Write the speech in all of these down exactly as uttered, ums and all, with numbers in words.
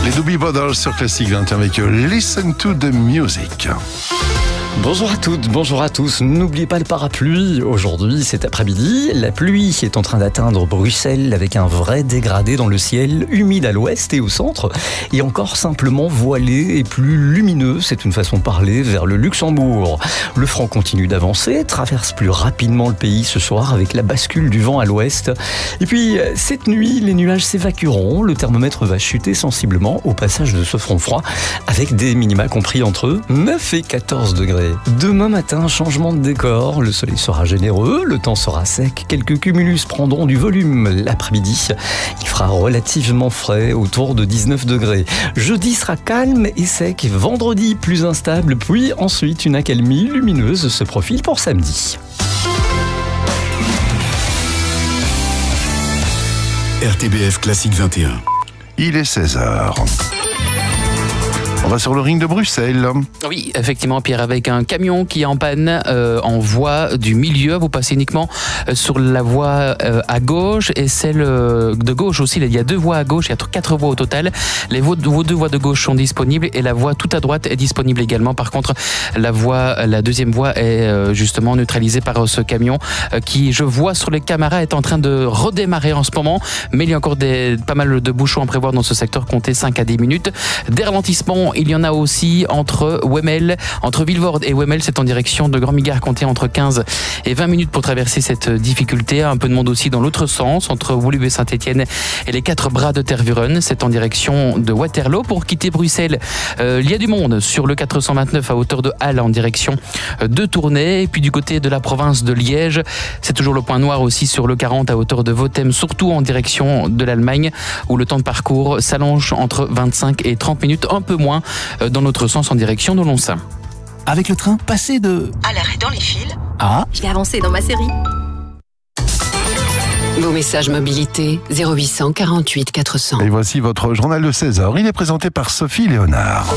Les Doobie Brothers sur Classic vingt et un avec Listen to the Music. Bonjour à toutes, bonjour à tous. N'oubliez pas le parapluie. Aujourd'hui, cet après-midi, la pluie est en train d'atteindre Bruxelles avec un vrai dégradé dans le ciel, humide à l'ouest et au centre, et encore simplement voilé et plus lumineux. C'est une façon de parler vers le Luxembourg. Le front continue d'avancer, traverse plus rapidement le pays ce soir avec la bascule du vent à l'ouest. Et puis, cette nuit, les nuages s'évacueront. Le thermomètre va chuter sensiblement au passage de ce front froid avec des minima compris entre neuf et quatorze degrés. Demain matin, changement de décor, le soleil sera généreux, le temps sera sec, quelques cumulus prendront du volume l'après-midi. Il fera relativement frais, autour de dix-neuf degrés. Jeudi sera calme et sec, vendredi plus instable, puis ensuite une accalmie lumineuse se profile pour samedi. R T B F Classique vingt et un. Il est seize heures. On va sur le ring de Bruxelles. Oui, effectivement, Pierre, avec un camion qui est en panne euh, en voie du milieu. Vous passez uniquement euh, sur la voie euh, à gauche et celle euh, de gauche aussi. Il y a deux voies à gauche, il y a quatre voies au total. Les vos, vos deux voies de gauche sont disponibles et la voie tout à droite est disponible également. Par contre, la voie, la deuxième voie est euh, justement neutralisée par euh, ce camion euh, qui, je vois sur les caméras, est en train de redémarrer en ce moment. Mais il y a encore des, pas mal de bouchons à prévoir dans ce secteur, comptez cinq à dix minutes. Des ralentissements, il y en a aussi entre Wemmel, entre Vilvoorde et Wemmel, c'est en direction de Grand-Migard, comptez entre quinze et vingt minutes pour traverser cette difficulté. Un peu de monde aussi dans l'autre sens, entre Woluwe et Saint-Étienne et les quatre bras de Tervuren, c'est en direction de Waterloo. Pour quitter Bruxelles, euh, il y a du monde sur le quatre cent vingt-neuf à hauteur de Halle en direction de Tournai. Et puis du côté de la province de Liège, c'est toujours le point noir aussi sur le quarante à hauteur de Vothem, surtout en direction de l'Allemagne, où le temps de parcours s'allonge entre vingt-cinq et trente minutes, un peu moins dans notre sens en direction de Lonsin. Avec le train, passez de... à l'arrêt dans les fils. Ah, Je vais avancer dans ma série. Vos messages mobilité zéro huit cent quarante-huit quatre cents. Et voici votre journal de seize heures. Il est présenté par Sophie Léonard.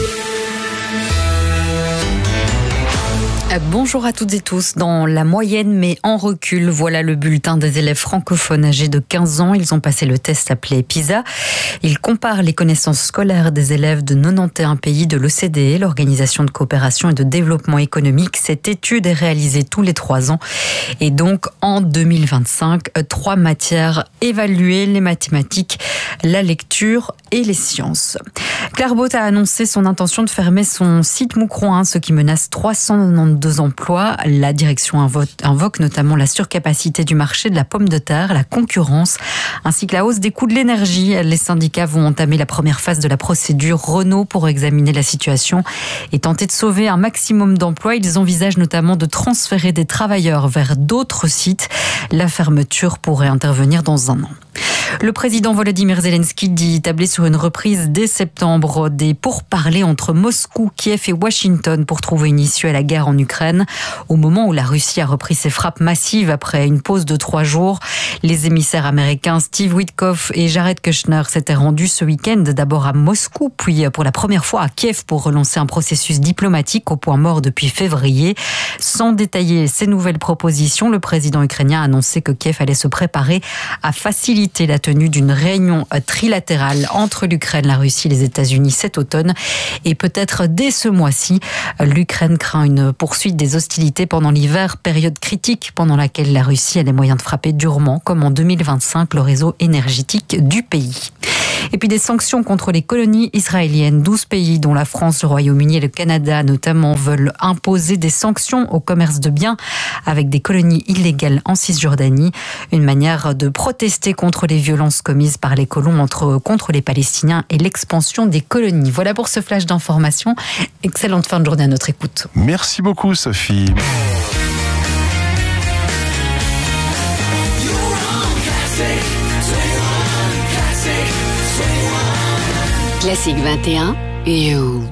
Bonjour à toutes et tous. Dans la moyenne, mais en recul, voilà le bulletin des élèves francophones âgés de quinze ans. Ils ont passé le test appelé PISA. Ils comparent les connaissances scolaires des élèves de quatre-vingt-onze pays de l'O C D E, l'Organisation de coopération et de développement économique. Cette étude est réalisée tous les trois ans. Et donc, en deux mille vingt-cinq, trois matières évaluées, les mathématiques, la lecture et les sciences. Clarbot a annoncé son intention de fermer son site Moucron, ce qui menace trois cent quatre-vingt-douze emplois. La direction invoque notamment la surcapacité du marché de la pomme de terre, la concurrence, ainsi que la hausse des coûts de l'énergie. Les syndicats vont entamer la première phase de la procédure Renault pour examiner la situation et tenter de sauver un maximum d'emplois. Ils envisagent notamment de transférer des travailleurs vers d'autres sites. La fermeture pourrait intervenir dans un an. Le président Volodymyr Zelensky dit tabler sur une reprise dès septembre des pourparlers entre Moscou, Kiev et Washington pour trouver une issue à la guerre en Ukraine. Au moment où la Russie a repris ses frappes massives après une pause de trois jours, les émissaires américains Steve Witkoff et Jared Kushner s'étaient rendus ce week-end d'abord à Moscou, puis pour la première fois à Kiev pour relancer un processus diplomatique au point mort depuis février. Sans détailler ces nouvelles propositions, le président ukrainien a annoncé que Kiev allait se préparer à faciliter la tenue d'une réunion trilatérale entre l'Ukraine, la Russie et les États-Unis cet automne. Et peut-être dès ce mois-ci, l'Ukraine craint une poursuite des hostilités pendant l'hiver, période critique pendant laquelle la Russie a les moyens de frapper durement, comme en deux mille vingt-cinq, le réseau énergétique du pays. Et puis des sanctions contre les colonies israéliennes. douze pays, dont la France, le Royaume-Uni et le Canada notamment, veulent imposer des sanctions au commerce de biens avec des colonies illégales en Cisjordanie. Une manière de protester contre les violences commises par les colons entre, contre les Palestiniens et l'expansion des colonies. Voilà pour ce flash d'information. Excellente fin de journée à notre écoute. Merci beaucoup, Sophie. Classique vingt et un, You.